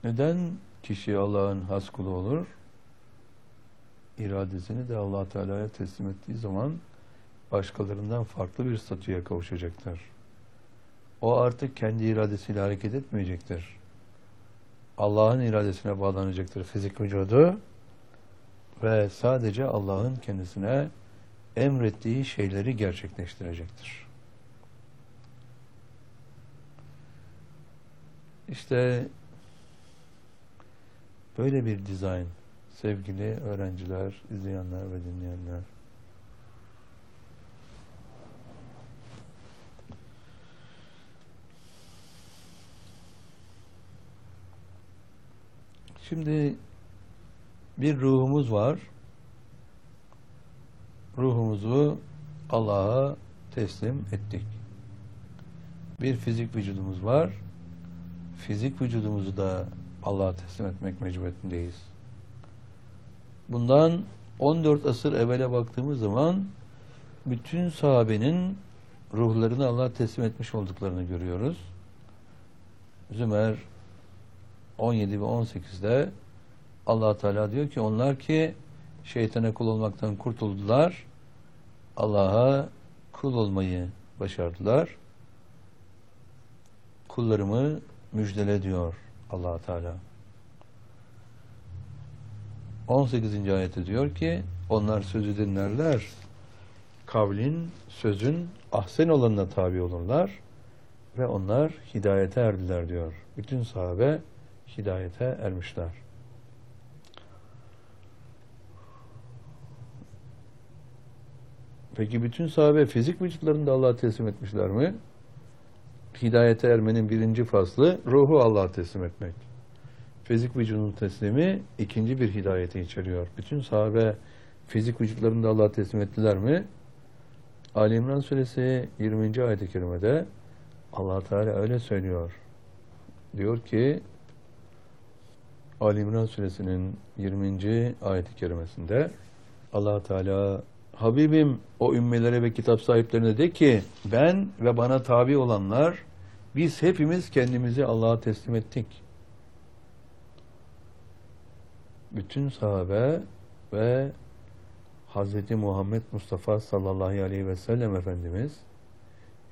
Neden kişi Allah'ın has kulu olur? İradesini de Allah Teala'ya teslim ettiği zaman başkalarından farklı bir statüye kavuşacaktır. O artık kendi iradesiyle hareket etmeyecektir. Allah'ın iradesine bağlanacaktır fizik vücudu ve sadece Allah'ın kendisine emrettiği şeyleri gerçekleştirecektir. İşte böyle bir dizayn sevgili öğrenciler, izleyenler ve dinleyenler. Şimdi bir ruhumuz var. Ruhumuzu Allah'a teslim ettik. Bir fizik vücudumuz var. Fizik vücudumuzu da Allah'a teslim etmek mecburiyetindeyiz. Bundan 14 asır evvele baktığımız zaman bütün sahabenin ruhlarını Allah'a teslim etmiş olduklarını görüyoruz. Zümer 17 ve 18'de Allah Teala diyor ki onlar ki şeytana kul olmaktan kurtuldular, Allah'a kul olmayı başardılar. Kullarımı müjdele diyor Allah Teala. 18. ayette diyor ki onlar sözü dinlerler, kavlin, sözün ahsen olanına tabi olurlar ve onlar hidayete erdiler diyor. Bütün sahabe hidayete ermişler. Peki bütün sahabe fizik vücutlarını da Allah'a teslim etmişler mi? Hidayete ermenin birinci faslı ruhu Allah'a teslim etmek. Fizik vücudun teslimi ikinci bir hidayeti içeriyor. Bütün sahabe fizik vücutlarını da Allah'a teslim ettiler mi? Ali İmran suresi 20. ayet-i kerimede Allah Teala öyle söylüyor. Diyor ki Ali İmran suresinin 20. ayet-i kerimesinde Allah Teala Habibim o ümmelere ve kitap sahiplerine de ki ben ve bana tabi olanlar biz hepimiz kendimizi Allah'a teslim ettik. Bütün sahabe ve Hz. Muhammed Mustafa sallallahu aleyhi ve sellem Efendimiz